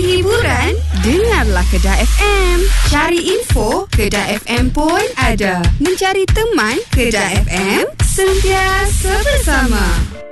hiburan? Dengarlah Kedah FM. Cari info, Kedah FM pun ada. Mencari teman, Kedah FM, sentiasa bersama.